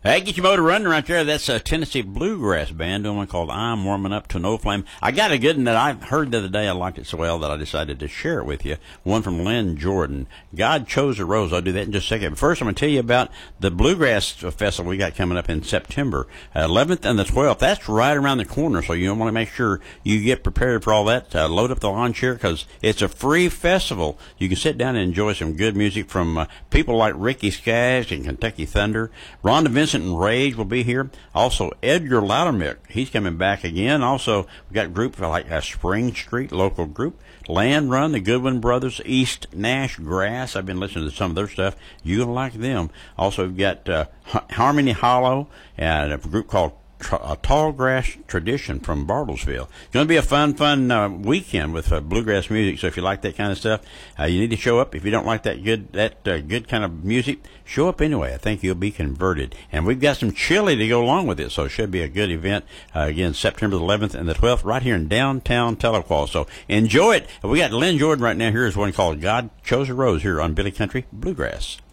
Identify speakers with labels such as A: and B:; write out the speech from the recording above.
A: Hey, get your motor running right there. That's a Tennessee Bluegrass Band doing one called I'm Warming Up to No Flame. I got a good one that I heard the other day. I liked it so well that I decided to share it with you. One from Lynn Jordan. God Chose a Rose. I'll do that in just a second. But first, I'm going to tell you about the Bluegrass Festival we got coming up in September 11th and the 12th. That's right around the corner, so you want to make sure you get prepared for all that. Load up the lawn chair because it's a free festival. You can sit down and enjoy some good music from people like Ricky Skaggs and Kentucky Thunder. Rhonda Vincent and Rage will be here. Also, Edgar Loudermilk, he's coming back again. Also, we got groups like Spring Street, local group. Land Run, the Goodwin Brothers, East Nash Grass. I've been listening to some of their stuff. You're going to like them. Also, we've got Harmony Hollow and a group called Tall Grass Tradition from Bartlesville. It's going to be a fun weekend with bluegrass music. So if you like that kind of stuff, you need to show up. If you don't like that good kind of music, show up anyway. I think you'll be converted. And we've got some chili to go along with it, so it should be a good event. Again, September the 11th and the 12th, right here in downtown Tahlequah. So enjoy it. We got Lynn Jordan right now. Here's one called God Chose a Rose here on Billy Country Bluegrass.